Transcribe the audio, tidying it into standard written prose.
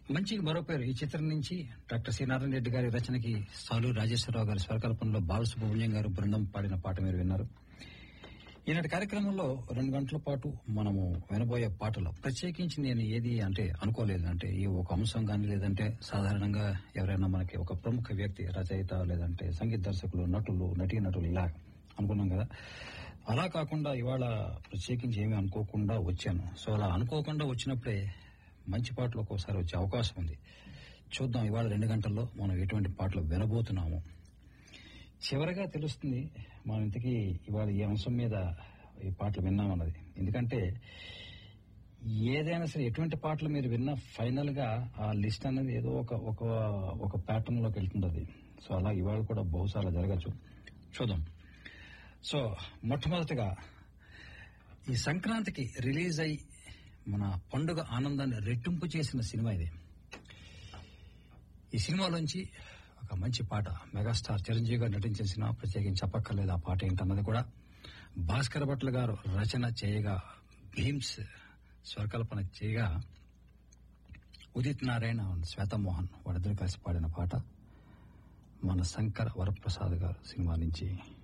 మంచికి మరో పేరు ఈ చిత్రం నుంచి డాక్టర్ సి నారాయణ రెడ్డి గారి రచనకి సాలూరు రాజేశ్వరరావు గారి స్వరకల్పనలో బాలసుబ్రహ్మణ్యం గారు బృందం పాడిన పాట మీరు విన్నారు. ఈనాటి కార్యక్రమంలో 2 గంటల పాటు మనము వినబోయే పాటలు ప్రత్యేకించి నేను ఏది అంటే అనుకోలేదు. అంటే ఈ ఒక అంశం కానీ లేదంటే సాధారణంగా ఎవరైనా మనకి ఒక ప్రముఖ వ్యక్తి రచయిత లేదంటే సంగీత దర్శకులు నటులు నటీనటులు ఇలా అనుకున్నాం కదా. అలా కాకుండా ఇవాళ ప్రత్యేకించి ఏమీ అనుకోకుండా వచ్చాను. సో అలా అనుకోకుండా వచ్చినప్పుడే మంచి పాటలు ఒక్కోసారి వచ్చే అవకాశం ఉంది. చూద్దాం ఇవాళ 2 గంటల్లో మనం ఎటువంటి పాటలు వినబోతున్నాము. చివరగా తెలుస్తుంది మనం ఇంతకీ ఇవాళ ఈ అంశం మీద ఈ పాటలు విన్నామన్నది. ఎందుకంటే ఏదైనా సరే ఎటువంటి పాటలు మీరు విన్నా ఫైనల్ గా ఆ లిస్ట్ అనేది ఏదో ఒక ప్యాటర్న్ లోకి వెళ్తుంది. సో అలా ఇవాళ కూడా బహుశా అలా జరగచ్చు. చూద్దాం. సో మొట్టమొదటిగా ఈ సంక్రాంతికి రిలీజ్ అయి మన పండుగ ఆనందాన్ని రెట్టింపు చేసిన సినిమా ఇది. ఈ సినిమాలోంచి ఒక మంచి పాట మెగాస్టార్ చిరంజీవి గారు నటించిన సినిమా, ప్రత్యేకించి చెప్పక్కర్లేదు ఆ పాట ఏంటన్నది కూడా. భాస్కర్ భట్ల గారు రచన చేయగా, భీమ్స్ స్వరకల్పన చేయగా, ఉదిత్ నారాయణ శ్వేతమోహన్ వాళ్ళిద్దరు కలిసి పాడిన పాట మన శంకర్ వరప్రసాద్ గారు సినిమా నుంచి